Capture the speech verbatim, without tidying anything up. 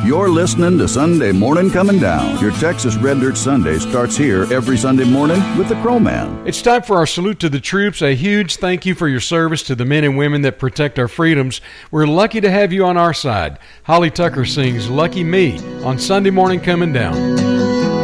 You're listening to Sunday Morning Coming Down. Your Texas Red Dirt Sunday starts here every Sunday morning with the Crow Man. It's time for our salute to the troops. A huge thank you for your service to the men and women that protect our freedoms. We're lucky to have you on our side. Holly Tucker sings Lucky Me on Sunday Morning Coming Down.